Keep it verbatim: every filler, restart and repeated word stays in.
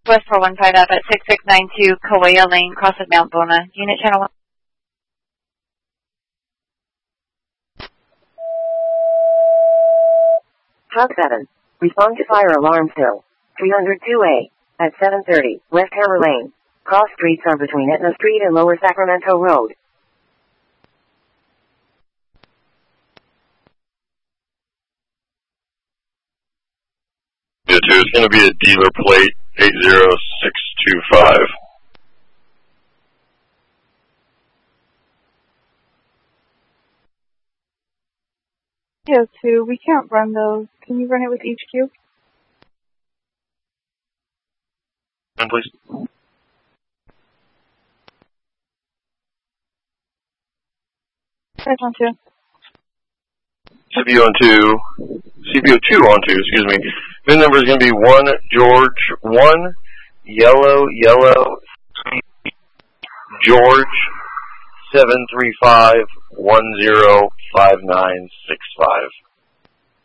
West four one five up at six six nine two Kaweah Lane, cross at Mount Bona. Unit channel one. Hawk seven. Respond to fire alarm hill. three oh two A. At seven thirty, West Hammer Lane. Cross streets are between Etna Street and Lower Sacramento Road. Yeah, two, it's going to be a dealer plate eight zero six two five. Yeah, two. We can't run those. Can you run it with H Q? And please. Press on two. C P U on two. C P U two on two, excuse me. V I N number is going to be one George one yellow yellow George seven three five one zero five nine six five.